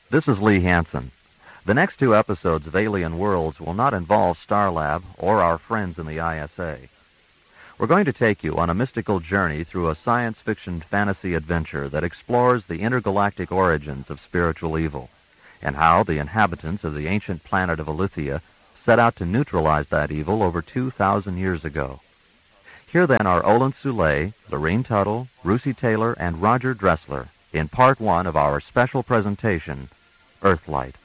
This is Lee Hansen. The next two episodes of Alien Worlds will not involve Starlab or our friends in the ISA. We're going to take you on a mystical journey through a science fiction fantasy adventure that explores the intergalactic origins of spiritual evil and how the inhabitants of the ancient planet of Aletheia set out to neutralize that evil over 2,000 years ago. Here then are Olin Soule, Lorene Tuttle, Russi Taylor, and Roger Dressler in Part 1 of our special presentation, Earthlight.